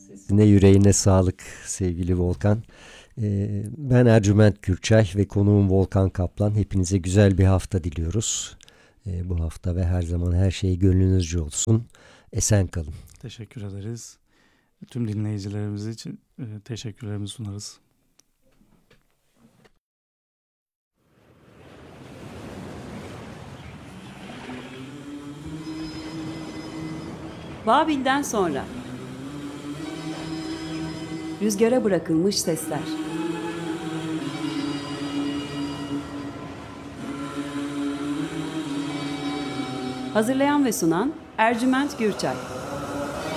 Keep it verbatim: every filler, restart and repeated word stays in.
Sesine yüreğine sağlık sevgili Volkan. Ee, ben Ercüment Gürçay ve konuğum Volkan Kaplan. Hepinize güzel bir hafta diliyoruz. Ee, bu hafta ve her zaman her şey gönlünüzce olsun. Esen kalın. Teşekkür ederiz. Tüm dinleyicilerimiz için e, teşekkürlerimizi sunarız. Babil'den sonra rüzgara bırakılmış sesler. Hazırlayan ve sunan Ercüment Gürçay.